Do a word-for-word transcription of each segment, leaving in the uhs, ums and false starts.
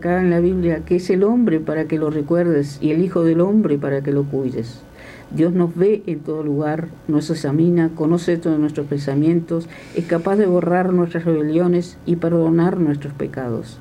acá en la Biblia, que es el hombre para que lo recuerdes y el Hijo del Hombre para que lo cuides. Dios nos ve en todo lugar, nos examina, conoce todos nuestros pensamientos, es capaz de borrar nuestras rebeliones y perdonar nuestros pecados.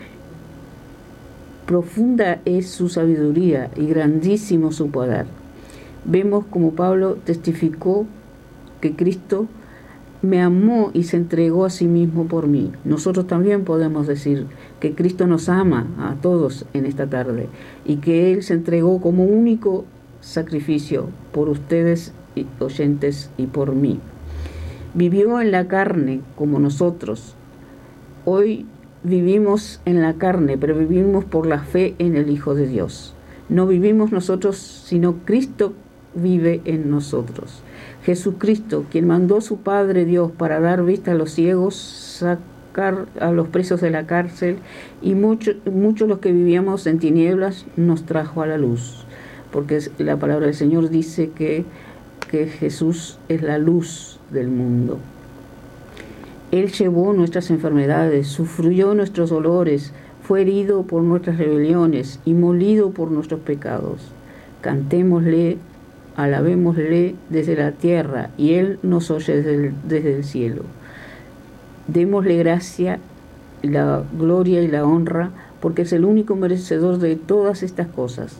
Profunda es su sabiduría y grandísimo su poder. Vemos como Pablo testificó que Cristo me amó y se entregó a sí mismo por mí. Nosotros también podemos decir que Cristo nos ama a todos en esta tarde y que Él se entregó como único sacrificio por ustedes, oyentes, y por mí. Vivió en la carne como nosotros. Hoy vivimos en la carne, pero vivimos por la fe en el Hijo de Dios. No vivimos nosotros, sino Cristo vive en nosotros. Jesucristo, quien mandó a su Padre Dios para dar vista a los ciegos, sacar a los presos de la cárcel, y muchos muchos los que vivíamos en tinieblas, nos trajo a la luz. Porque la palabra del Señor dice que, que Jesús es la luz del mundo. Él llevó nuestras enfermedades, sufrió nuestros dolores, fue herido por nuestras rebeliones y molido por nuestros pecados. Cantémosle, alabémosle desde la tierra, y Él nos oye desde el, desde el cielo. Démosle gracia, la gloria y la honra, porque es el único merecedor de todas estas cosas.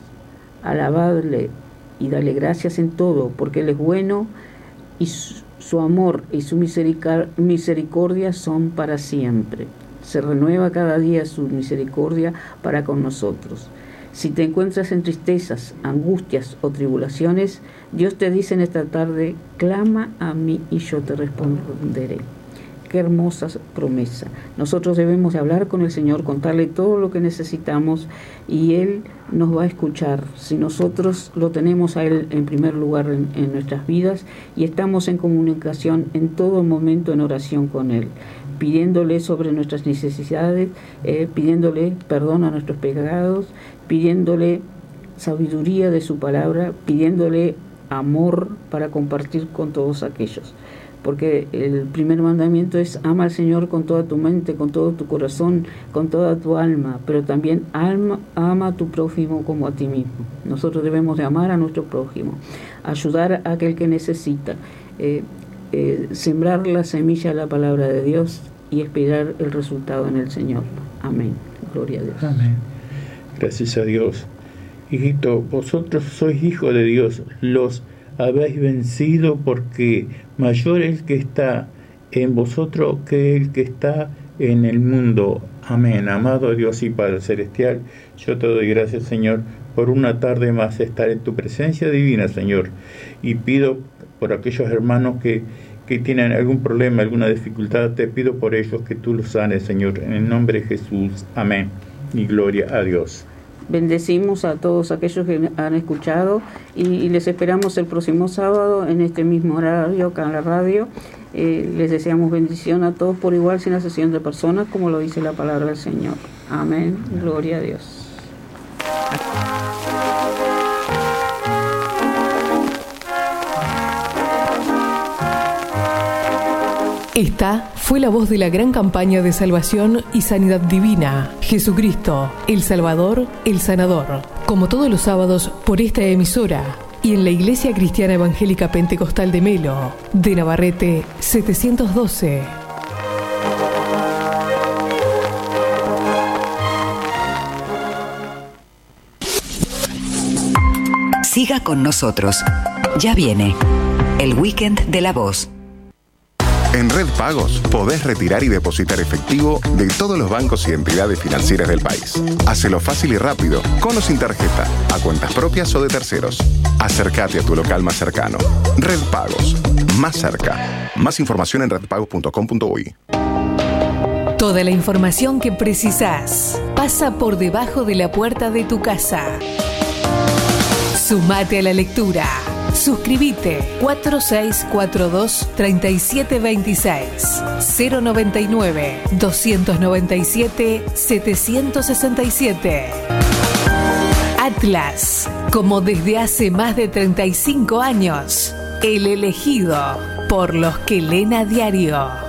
Alabadle y dale gracias en todo, porque Él es bueno y su, su amor y su misericordia son para siempre. Se renueva cada día su misericordia para con nosotros. Si te encuentras en tristezas, angustias o tribulaciones, Dios te dice en esta tarde: clama a mí y yo te responderé. Qué hermosa promesa. Nosotros debemos de hablar con el Señor, contarle todo lo que necesitamos, y Él nos va a escuchar. Si nosotros lo tenemos a Él en primer lugar en, en nuestras vidas, y estamos en comunicación en todo momento, en oración con Él, pidiéndole sobre nuestras necesidades, eh, pidiéndole perdón a nuestros pecados, pidiéndole sabiduría de su palabra, pidiéndole amor para compartir con todos aquellos. Porque el primer mandamiento es: ama al Señor con toda tu mente, con todo tu corazón, con toda tu alma, pero también alma, ama a tu prójimo como a ti mismo. Nosotros debemos de amar a nuestro prójimo, ayudar a aquel que necesita, eh, eh, sembrar la semilla de la palabra de Dios y esperar el resultado en el Señor. Amén. Gloria a Dios. Amén. Gracias a Dios. Hijito, vosotros sois hijos de Dios, los habéis vencido, porque mayor es el que está en vosotros que el que está en el mundo. Amén. Amado Dios y Padre Celestial, yo te doy gracias, Señor, por una tarde más estar en tu presencia divina, Señor, y pido por aquellos hermanos que, que tienen algún problema, alguna dificultad, te pido por ellos que tú los sanes, Señor, en el nombre de Jesús. Amén. Y gloria a Dios. Bendecimos a todos aquellos que han escuchado y, y les esperamos el próximo sábado en este mismo horario acá en la radio. Eh, les deseamos bendición a todos por igual, sin excepción de personas, como lo dice la palabra del Señor. Amén. Gloria a Dios. Esta fue la voz de la gran campaña de salvación y sanidad divina. Jesucristo, el Salvador, el Sanador. Como todos los sábados por esta emisora y en la Iglesia Cristiana Evangélica Pentecostal de Melo, de Navarrete setecientos doce. Siga con nosotros. Ya viene el Weekend de la Voz. En Red Pagos podés retirar y depositar efectivo de todos los bancos y entidades financieras del país. Hacelo fácil y rápido, con o sin tarjeta, a cuentas propias o de terceros. Acércate a tu local más cercano. Red Pagos, más cerca. Más información en red pagos punto com punto uy. Toda la información que precisás pasa por debajo de la puerta de tu casa. Sumate a la lectura. Suscríbete cuatro seis cuatro dos, tres siete dos seis, cero noventa y nueve, doscientos noventa y siete, setecientos sesenta y siete. Atlas, como desde hace más de treinta y cinco años, el elegido por los que leen a diario.